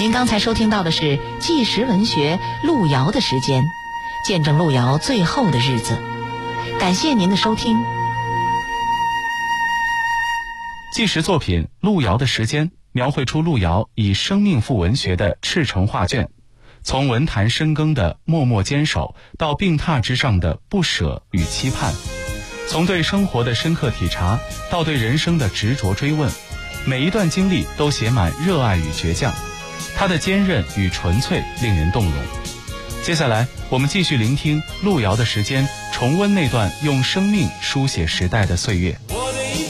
您刚才收听到的是纪实文学路遥的时间，见证路遥最后的日子。感谢您的收听。 纪实作品《路遥的时间》描绘出路遥以生命赋文学的赤诚画卷，从文坛深耕的默默坚守，到病榻之上的不舍与期盼，从对生活的深刻体察，到对人生的执着追问，每一段经历都写满热爱与倔强，他的坚韧与纯粹令人动容。接下来我们继续聆听路遥的时间，重温那段用生命书写时代的岁月。